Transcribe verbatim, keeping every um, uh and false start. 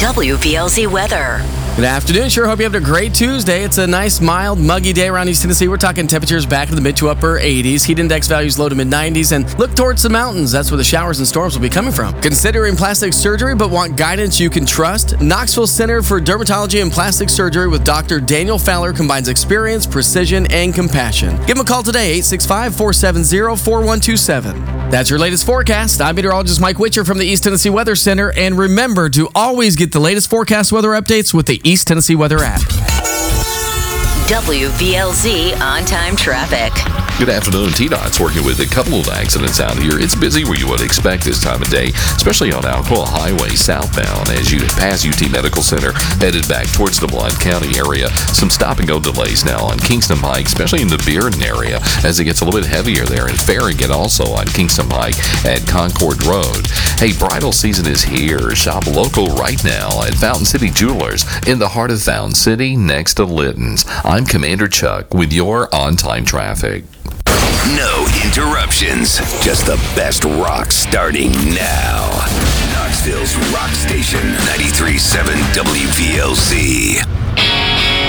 W V L Z weather. Good afternoon. Sure hope you have a great Tuesday. It's a nice, mild, muggy day around East Tennessee. We're talking temperatures back in the mid to upper eighties. Heat index values low to mid nineties. And look towards the mountains. That's where the showers and storms will be coming from. Considering plastic surgery but want guidance you can trust? Knoxville Center for Dermatology and Plastic Surgery with Doctor Daniel Fowler combines experience, precision, and compassion. Give him a call today, eight six five, four seven zero, four one two seven. That's your latest forecast. I'm meteorologist Mike Witcher from the East Tennessee Weather Center. And remember to always get the latest forecast weather updates with the East Tennessee Weather app. W V L Z on-time traffic. Good afternoon. T DOT's working with a couple of accidents out here. It's busy where you would expect this time of day, especially on Alcoa Highway southbound as you pass U T Medical Center, headed back towards the Blount County area. Some stop-and-go delays now on Kingston Pike, especially in the Bearden area, as it gets a little bit heavier there. And Farragut also on Kingston Pike at Concord Road. Hey, bridal season is here. Shop local right now at Fountain City Jewelers in the heart of Fountain City next to Litton's. I'm Commander Chuck with your on-time traffic. No interruptions. Just the best rock starting now. Knoxville's Rock Station, ninety-three point seven W V L Z.